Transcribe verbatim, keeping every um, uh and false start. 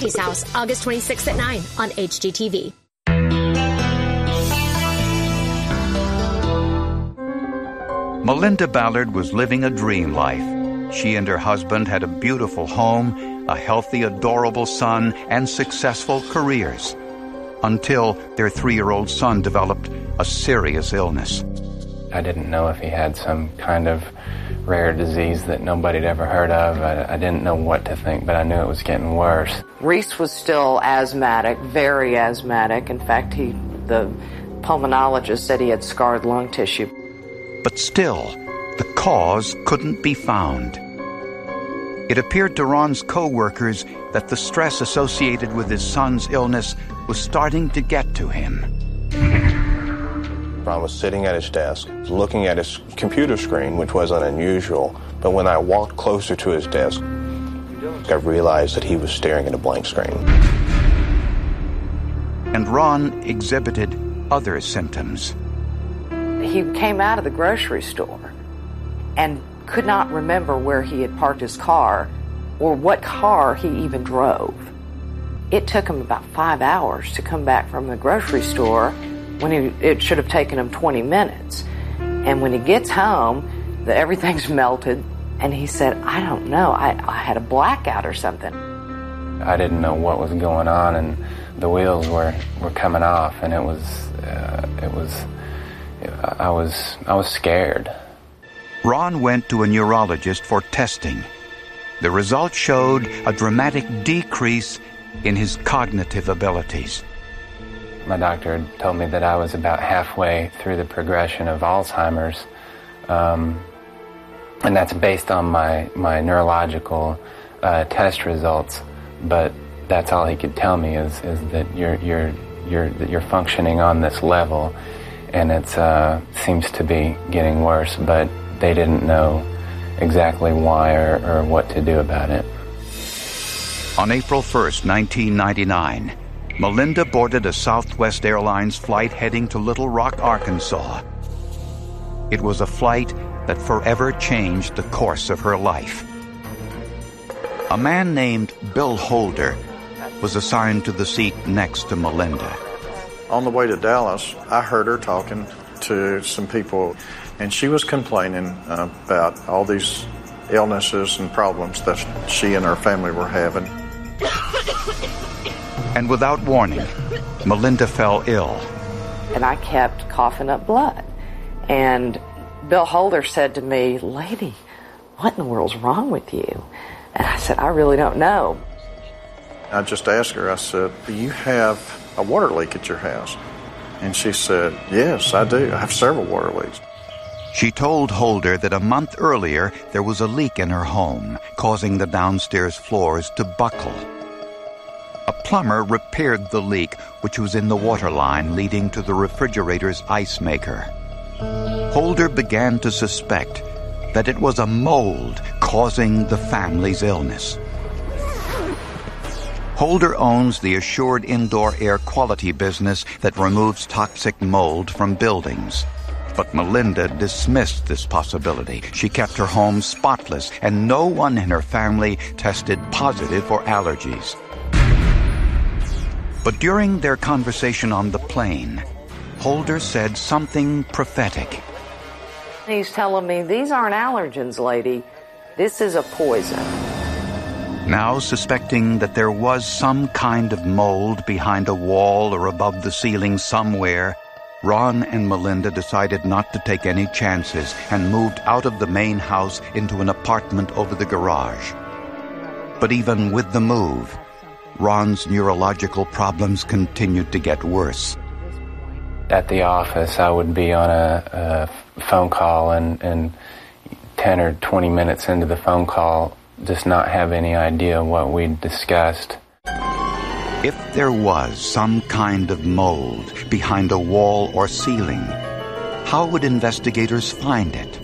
Randy's House, August twenty-sixth at nine on H G T V. Melinda Ballard was living a dream life. She and her husband had a beautiful home, a healthy, adorable son, and successful careers. Until their three-year-old son developed a serious illness. I didn't know if he had some kind of rare disease that nobody had ever heard of. I, I didn't know what to think, but I knew it was getting worse. Reese was still asthmatic, very asthmatic. In fact, he, the pulmonologist said he had scarred lung tissue. But still, the cause couldn't be found. It appeared to Ron's co-workers that the stress associated with his son's illness was starting to get to him. Ron was sitting at his desk, looking at his computer screen, which wasn't unusual. But when I walked closer to his desk, I realized that he was staring at a blank screen. And Ron exhibited other symptoms. He came out of the grocery store and could not remember where he had parked his car or what car he even drove. It took him about five hours to come back from the grocery store when he, it should have taken him twenty minutes. And when he gets home, the, everything's melted, and he said, I don't know, I, I had a blackout or something. I didn't know what was going on, and the wheels were, were coming off, and it was, uh, it was, I was, I was scared. Ron went to a neurologist for testing. The results showed a dramatic decrease in his cognitive abilities. My doctor told me that I was about halfway through the progression of Alzheimer's, um, and that's based on my, my neurological uh, test results. But that's all he could tell me is, is that you're you're you're that you're functioning on this level, and it uh, seems to be getting worse. But they didn't know exactly why or, or what to do about it. On April first, nineteen ninety-nine, Melinda boarded a Southwest Airlines flight heading to Little Rock, Arkansas. It was a flight that forever changed the course of her life. A man named Bill Holder was assigned to the seat next to Melinda. On the way to Dallas, I heard her talking to some people, and she was complaining uh, about all these illnesses and problems that she and her family were having. And without warning, Melinda fell ill. And I kept coughing up blood. And Bill Holder said to me, lady, what in the world's wrong with you? And I said, I really don't know. I just asked her, I said, do you have a water leak at your house? And she said, yes, I do. I have several water leaks. She told Holder that a month earlier there was a leak in her home, causing the downstairs floors to buckle. A plumber repaired the leak, which was in the water line leading to the refrigerator's ice maker. Holder began to suspect that it was a mold causing the family's illness. Holder owns the Assured Indoor Air Quality business that removes toxic mold from buildings. But Melinda dismissed this possibility. She kept her home spotless, and no one in her family tested positive for allergies. But during their conversation on the plane, Holder said something prophetic. He's telling me, these aren't allergens, lady. This is a poison. Now suspecting that there was some kind of mold behind a wall or above the ceiling somewhere, Ron and Melinda decided not to take any chances and moved out of the main house into an apartment over the garage. But even with the move, Ron's neurological problems continued to get worse. At the office, I would be on a, a phone call, and, and ten or twenty minutes into the phone call, just not have any idea what we'd discussed. If there was some kind of mold behind a wall or ceiling, how would investigators find it?